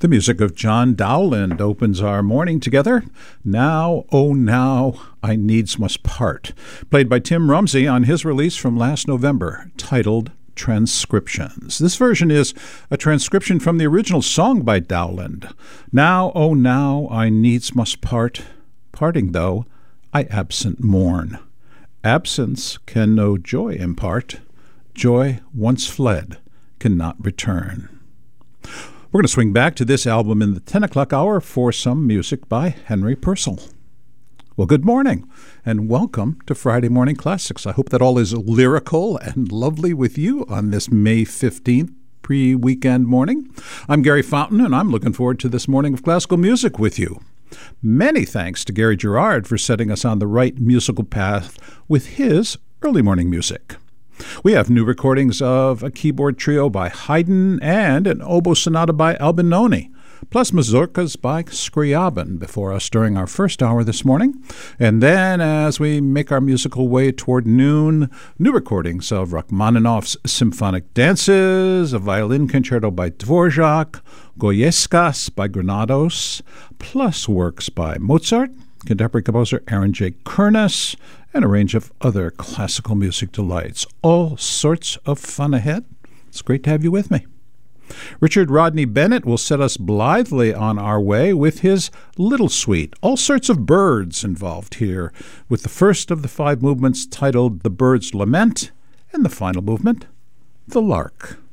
The music of John Dowland opens our morning together. Now, oh now, I needs must part, played by Tim Rumsey on his release from last November, titled Transcriptions. This version is a transcription from the original song by Dowland. Now, oh now, I needs must part, parting though, I absent mourn. Absence can no joy impart, joy once fled cannot return. We're going to swing back to this album in the 10 o'clock hour for some music by Henry Purcell. Well, good morning, and welcome to Friday Morning Classics. I hope that all is lyrical and lovely with you on this May 15th pre-weekend morning. I'm Gary Fountain, and I'm looking forward to this morning of classical music with you. Many thanks to Gary Gerard for setting us on the right musical path with his early morning music. We have new recordings of a keyboard trio by Haydn and an oboe sonata by Albinoni, plus mazurkas by Scriabin before us during our first hour this morning. And then, as we make our musical way toward noon, new recordings of Rachmaninoff's symphonic dances, a violin concerto by Dvorak, Goyescas by Granados, plus works by Mozart, contemporary composer Aaron J. Kernis, and a range of other classical music delights. All sorts of fun ahead. It's great to have you with me. Richard Rodney Bennett will set us blithely on our way with his Little Suite. All sorts of birds involved here, with the first of the 5 movements titled The Bird's Lament, and the final movement, The Lark.